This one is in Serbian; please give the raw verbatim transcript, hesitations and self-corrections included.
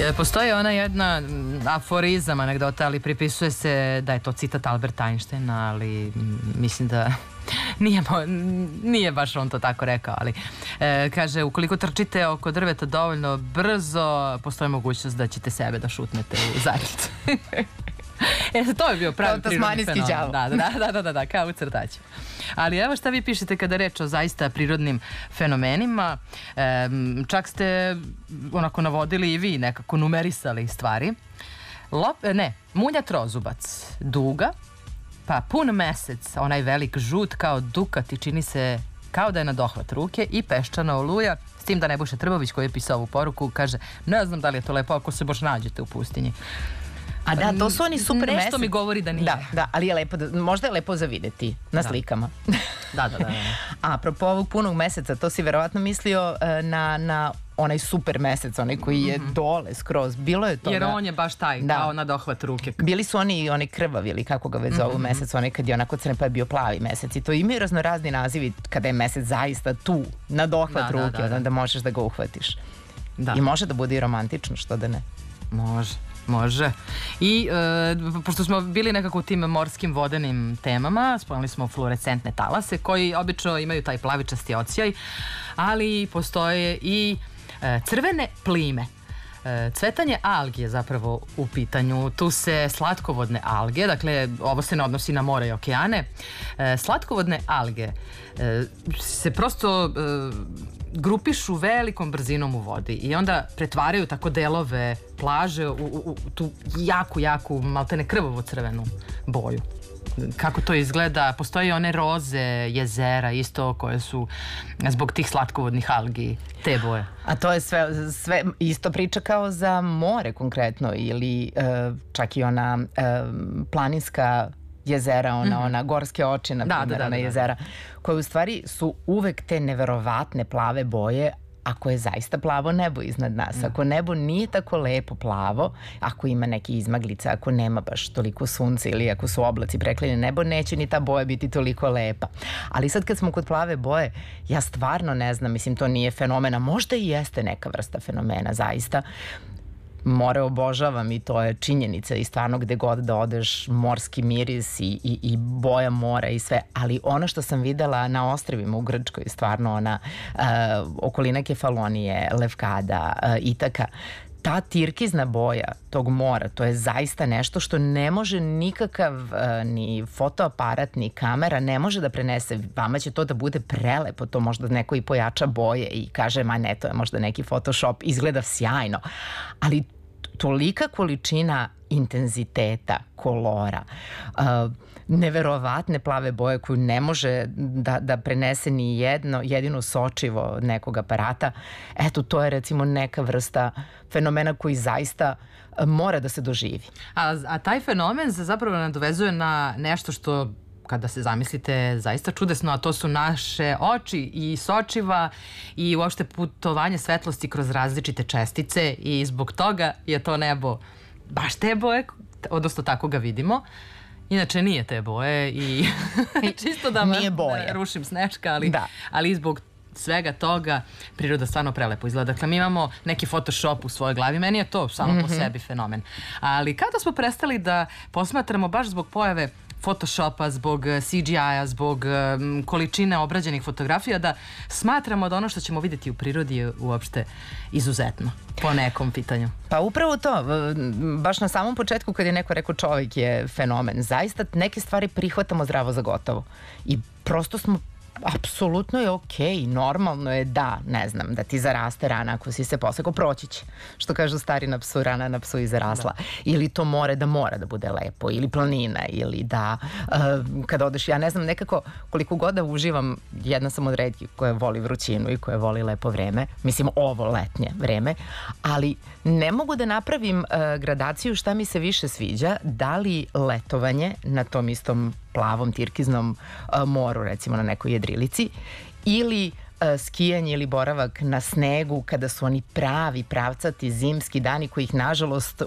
Postoji ona jedna aforizam, anegdota, ali pripisuje se da je to citat Alberta Einsteina, ali mislim da nije, nije baš on to tako rekao, ali e, kaže, ukoliko trčite oko drveta dovoljno brzo, postoji mogućnost da ćete sebe da šutnete u zadnjicu. E, to je bio pravi prirodni fenomen. Da, da, da, da, da, da, kao u crtaću. Ali evo šta vi pišete kada reč o zaista prirodnim fenomenima. E, čak ste onako navodili i vi, nekako numerisali stvari. Lop, ne, munja trozubac, duga, pa pun mesec, onaj velik žut kao dukat i čini se kao da je na dohvat ruke, i peščana oluja, s tim da Nebojša Trbović koji je pisao ovu poruku kaže, ne znam da li je to lepo ako se baš nađete u pustinji. A da, to su oni super mesec. Nešto mi govori da nije. Da, da, ali je lepo, da, možda je lepo za videti na slikama. Da, da, da. A apropo ovog punog meseca, to si verovatno mislio na, na onaj super mesec, onaj koji je dole skroz. Bilo je toga. Jer on je baš taj, da, kao na dohvat ruke. Bili su oni, oni krvavi ili kako ga već zovu mesec, onaj kad je onako crn pa je bio plavi mesec. I to imaju raznorazni nazivi kada je mesec zaista tu, na dohvat ruke, da možeš da ga uhvatiš. I može da bude i romantično, što da ne. Može. Može. I e, pošto smo bili nekako u tim morskim vodenim temama, spomenuli smo fluorescentne talase koji obično imaju taj plavičasti odsjaj, ali postoje i e, crvene plime. E, cvetanje algi je zapravo u pitanju. Tu se slatkovodne alge, dakle ovo se ne odnosi na more i okeane, e, slatkovodne alge e, se prosto e, grupišu velikom brzinom u vodi i onda pretvaraju tako delove plaže u, u, u tu jaku, jaku, maltene krvovo crvenu boju. Kako to izgleda? Postoji one roze jezera isto koje su zbog tih slatkovodnih algi te boje. A to je sve, sve isto priča kao za more konkretno ili e, čak i ona e, planinska jezera, ona, mm-hmm. ona gorske oči, na primjer, da, da, da, ona jezera, koje u stvari su uvek te neverovatne plave boje, ako je zaista plavo nebo iznad nas. Da. Ako nebo nije tako lepo plavo, ako ima neke izmaglice, ako nema baš toliko sunca ili ako su oblaci preklini nebo, neće ni ta boja biti toliko lepa. Ali sad kad smo kod plave boje, ja stvarno ne znam, mislim, to nije fenomena, možda i jeste neka vrsta fenomena, zaista. More obožavam i to je činjenica i stvarno gde god da odeš morski miris i, i, i boja mora i sve, ali ono što sam videla na ostrvima u Grčkoj, stvarno ona uh, okolina Kefalonije, Levkada, uh, Itaka, ta tirkizna boja tog mora, to je zaista nešto što ne može nikakav uh, ni fotoaparat, ni kamera ne može da prenese. Vama će to da bude prelepo, to možda neko i pojača boje i kaže, ma ne, to je možda neki Photoshop, izgleda sjajno. Ali tolika količina intenziteta, kolora, uh, neverovatne plave boje koju ne može da, da prenese ni jedno, jedino sočivo nekog aparata, eto, to je recimo neka vrsta fenomena koji zaista uh, mora da se doživi. A, a taj fenomen se zapravo nadovezuje na nešto što, kada se zamislite, zaista čudesno, a to su naše oči i sočiva i uopšte putovanje svetlosti kroz različite čestice i zbog toga je to nebo baš te boje, odnosno tako ga vidimo. Inače nije te boje i čisto da me rušim sneška, ali, da. ali zbog svega toga priroda stvarno prelepo izgleda. Dakle, mi imamo neki Photoshop u svojoj glavi, meni je to samo mm-hmm. po sebi fenomen. Ali kada smo prestali da posmatramo baš zbog pojave Photoshopa, zbog C G I-a, zbog um, količine obrađenih fotografija, da smatramo da ono što ćemo vidjeti u prirodi je uopšte izuzetno po nekom pitanju. Pa upravo to, baš na samom početku kad je neko rekao čovjek je fenomen, zaista neke stvari prihvatamo zdravo za gotovo i prosto smo apsolutno je okej, normalno je da, ne znam, da ti zaraste rana ako si se posekao, proći će. Što kažu stari na psu, rana na psu i zarasla. Da. Ili to more da mora da bude lepo, ili planina, ili da uh, kada odeš, ja ne znam, nekako koliko god da uživam, jedna sam od retkih koja voli vrućinu i koja voli lepo vreme, mislim ovo letnje vreme, ali ne mogu da napravim uh, gradaciju šta mi se više sviđa, da li letovanje na tom istom plavom tirkiznom uh, moru, recimo na nekoj jedrilici, ili uh, skijanje ili boravak na snegu kada su oni pravi, pravcati zimski dani kojih nažalost